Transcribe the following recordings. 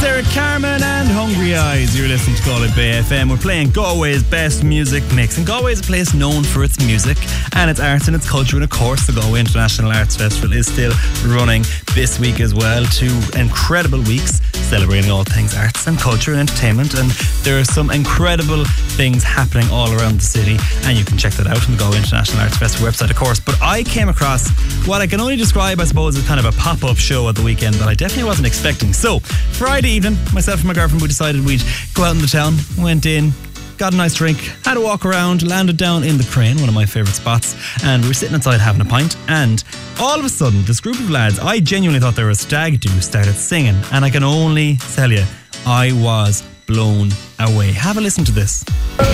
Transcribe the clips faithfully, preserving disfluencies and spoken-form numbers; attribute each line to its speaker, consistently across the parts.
Speaker 1: Sarah Carmen and Hungry Eyes. You're listening to Galway Bay F M. We're playing Galway's best music mix. And Galway is a place known for its music and its arts and its culture. And of course, the Galway International Arts Festival is still running this week as well. Two incredible weeks celebrating all things arts and culture and entertainment. And there are some incredible things happening all around the city. And you can check that out on the Galway International Arts Festival website, of course. But I came across what I can only describe, I suppose, as kind of a pop-up show at the weekend that I definitely wasn't expecting. So, Friday evening, myself and my girlfriend, we decided we'd go out in the town, went in, got a nice drink, had a walk around, landed down in the Crane, one of my favourite spots, and we were sitting outside having a pint, and all of a sudden, this group of lads, I genuinely thought they were a stag do, started singing, and I can only tell you, I was blown away. Have a listen to this.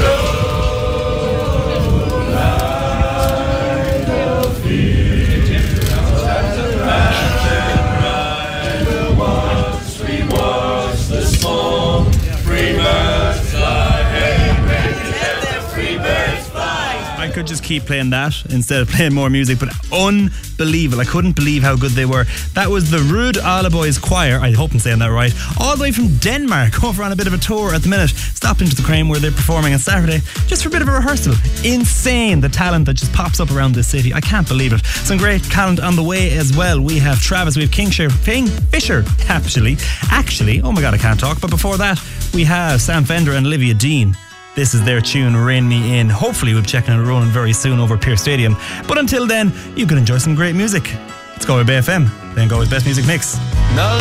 Speaker 1: I could just keep playing that instead of playing more music, but unbelievable. I couldn't believe how good they were. That was the Rude Allaboys Choir, I hope I'm saying that right, all the way from Denmark, over on a bit of a tour at the minute. Stopped into the Crane where they're performing on Saturday just for a bit of a rehearsal. Insane, the talent that just pops up around this city. I can't believe it. Some great talent on the way as well. We have Travis, we have Kingfisher, Kingfisher actually, actually, oh my god, I can't talk, but before that we have Sam Fender and Olivia Dean. This is their tune, Rain Me In. Hopefully we'll be checking it rolling very soon over Pearse Stadium. But until then, you can enjoy some great music. It's Galway Bay F M, then Galway's best music mix. No.